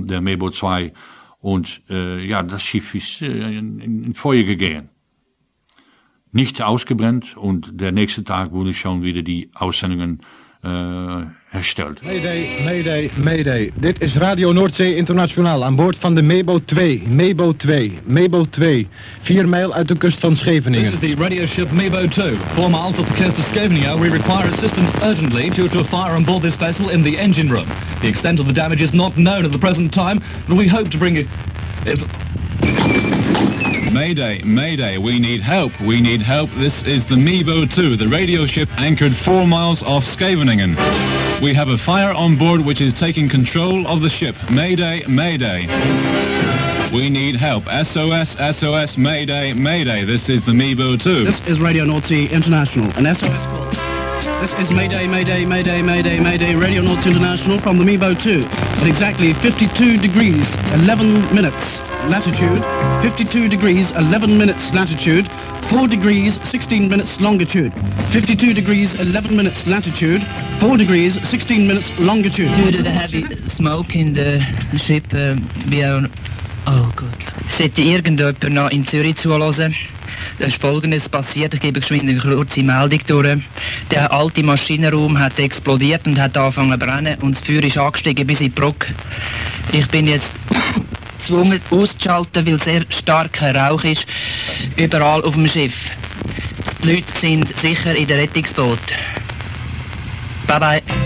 der Mebo 2 und das Schiff ist in Feuer gegangen. Nicht ausgebrannt und der nächste Tag wurde schon wieder die Aussendungen hersteld. Mayday, Mayday, Mayday. Dit is Radio Noordzee Internationaal aan boord van de Mebo 2. Mebo 2, Mebo 2. 4 mijl uit de kust van Scheveningen. This is the radio ship Mebo 2. 4 miles off the coast of Scheveningen. We require assistance urgently due to a fire on board this vessel in the engine room. The extent of the damage is not known at the present time, but we hope to bring you... Mayday, Mayday, we need help, we need help. This is the Mebo 2, the radio ship anchored 4 miles off Scheveningen. We have a fire on board which is taking control of the ship. Mayday, Mayday. We need help. SOS, SOS, Mayday, Mayday. This is the Mebo 2. This is Radio Noordzee International, an SOS call. This is Mayday, Mayday, Mayday, Mayday, Mayday, Radio Noordzee International from the Mebo 2. At exactly 52 degrees, 11 minutes latitude, 52 degrees, 11 minutes latitude, 4 degrees, 16 minutes longitude. 52 degrees, 11 minutes latitude, 4 degrees, 16 minutes longitude. Due to the heavy smoke in the ship, oh Gott. Sollte irgendjemand noch in Zürich zuhören? Es ist Folgendes passiert, ich gebe geschwind eine kurze Meldung durch. Der alte Maschinenraum hat explodiert und hat angefangen zu brennen und das Feuer ist angestiegen bis in die Brücke. Ich bin jetzt gezwungen auszuschalten, weil sehr starker Rauch ist, überall auf dem Schiff. Die Leute sind sicher in der Rettungsboot. Bye bye.